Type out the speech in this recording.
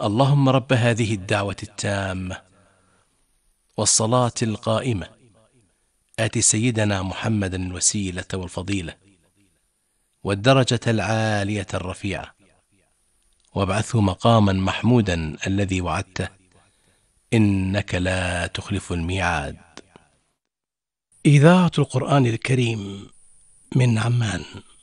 اللهم رب هذه الدعوة التامة والصلاة القائمة آت سيدنا محمدا الوسيلة والفضيلة والدرجة العالية الرفيعة وابعثه مقاما محمودا الذي وعدته إنك لا تخلف الميعاد. إذاعة القرآن الكريم من عمان.